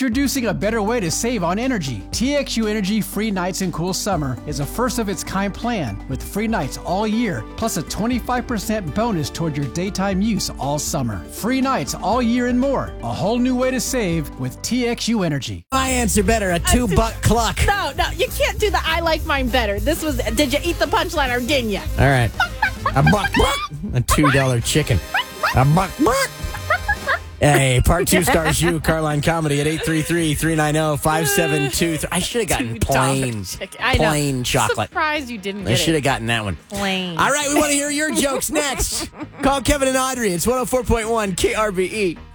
Introducing a better way to save on energy. TXU Energy Free Nights and Cool Summer is a first-of-its-kind plan with free nights all year, plus a 25% bonus toward your daytime use all summer. Free nights all year and more. A whole new way to save with TXU Energy. I answer better, a $2 cluck. No, you can't do the I like mine better. This was, did you eat the punchline or didn't you? All right. A buck, a $2 chicken. A buck. Hey, part 2 stars you, Carline Comedy at 833-390-5723. I should have gotten plain chocolate. Surprised you didn't get it. I should have gotten that one. Plain. All right, we want to hear your jokes next. Call Kevin and Audrey. It's 104.1 KRBE.